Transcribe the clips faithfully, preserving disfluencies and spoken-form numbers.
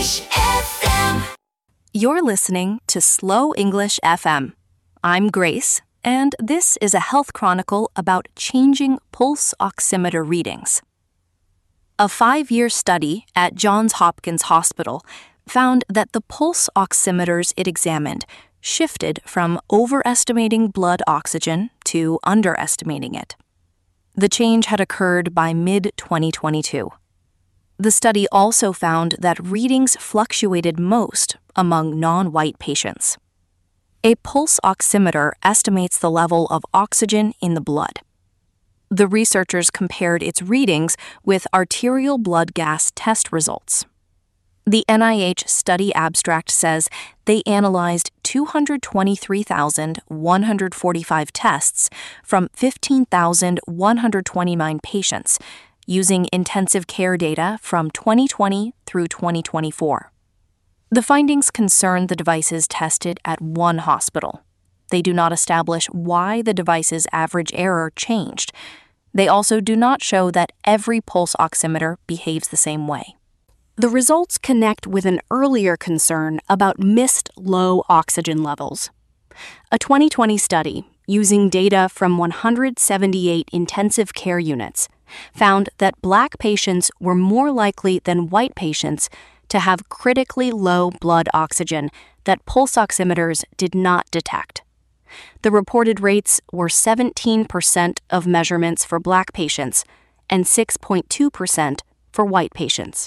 F M. You're listening to Slow English F M. I'm Grace, and this is a health chronicle about changing pulse oximeter readings. A five-year study at Johns Hopkins Hospital found that the pulse oximeters it examined shifted from overestimating blood oxygen to underestimating it. The change had occurred by mid twenty twenty-two. The study also found that readings fluctuated most among non-white patients. A pulse oximeter estimates the level of oxygen in the blood. The researchers compared its readings with arterial blood gas test results. The N I H study abstract says they analyzed two hundred twenty-three thousand one hundred forty-five tests from fifteen thousand one hundred twenty-nine patients using intensive care data from twenty twenty through twenty twenty-four. The findings concern the devices tested at one hospital. They do not establish why the device's average error changed. They also do not show that every pulse oximeter behaves the same way. The results connect with an earlier concern about missed low oxygen levels. A twenty twenty study, using data from one hundred seventy-eight intensive care units, found that Black patients were more likely than white patients to have critically low blood oxygen that pulse oximeters did not detect. The reported rates were seventeen percent of measurements for Black patients and six point two percent for white patients.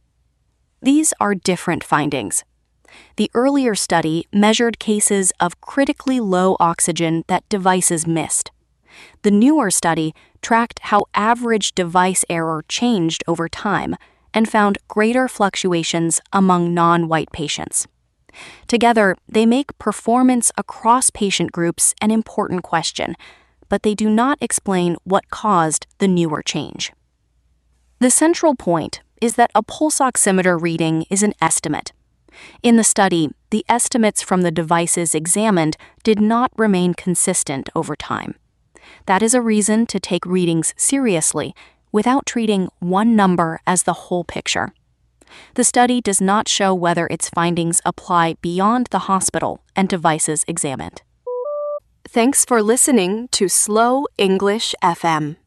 These are different findings. The earlier study measured cases of critically low oxygen that devices missed. The newer study tracked how average device error changed over time and found greater fluctuations among non-white patients. Together, they make performance across patient groups an important question, but they do not explain what caused the newer change. The central point is that a pulse oximeter reading is an estimate. In the study, the estimates from the devices examined did not remain consistent over time. That is a reason to take readings seriously without treating one number as the whole picture. The study does not show whether its findings apply beyond the hospital and devices examined. Thanks for listening to Slow English F M.